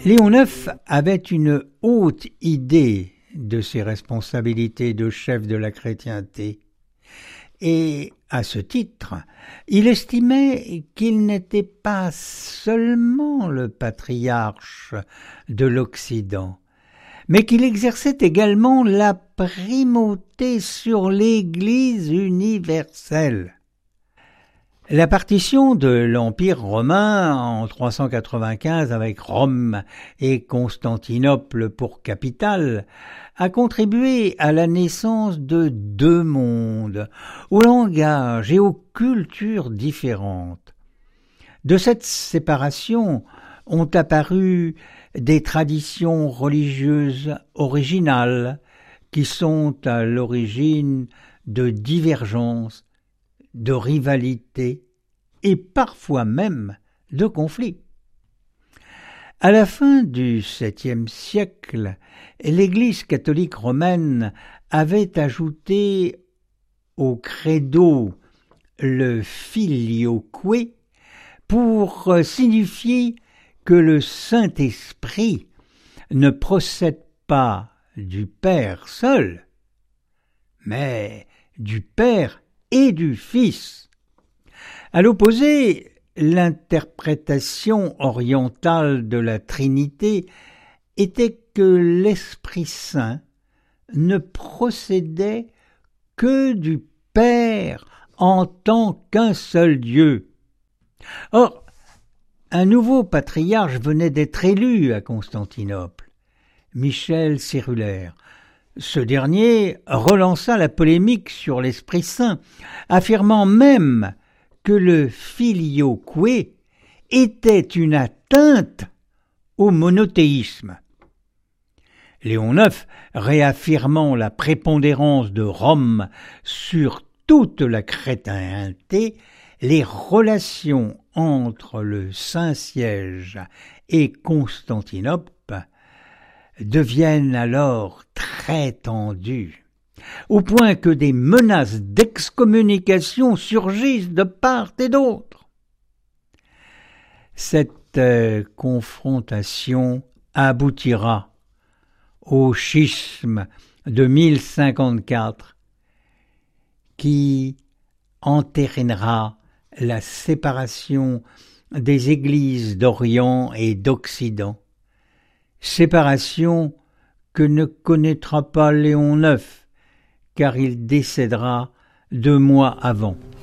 Léon IX avait une haute idée de ses responsabilités de chef de la chrétienté, et, à ce titre, il estimait qu'il n'était pas seulement le patriarche de l'Occident, mais qu'il exerçait également la primauté sur l'Église universelle. La partition de l'Empire romain en 395 avec Rome et Constantinople pour capitale a contribué à la naissance de deux mondes, aux langages et aux cultures différentes. De cette séparation ont apparu des traditions religieuses originales qui sont à l'origine de divergences, de rivalités et parfois même de conflits. À la fin du VIIe siècle, l'Église catholique romaine avait ajouté au credo le filioque pour signifier que le Saint-Esprit ne procède pas du Père seul, mais du Père et du Fils. À l'opposé, l'interprétation orientale de la Trinité était que l'Esprit Saint ne procédait que du Père en tant qu'un seul Dieu. Or, un nouveau patriarche venait d'être élu à Constantinople, Michel Cérulaire. Ce dernier relança la polémique sur l'Esprit Saint, affirmant même que le filioque était une atteinte au monothéisme. Léon IX, réaffirmant la prépondérance de Rome sur toute la chrétienté, les relations entre le Saint-Siège et Constantinople deviennent alors très tendues, au point que des menaces d'excommunication surgissent de part et d'autre. Cette confrontation aboutira au schisme de 1054 qui entérinera la séparation des églises d'Orient et d'Occident, séparation que ne connaîtra pas Léon IX, car il décédera 2 mois avant.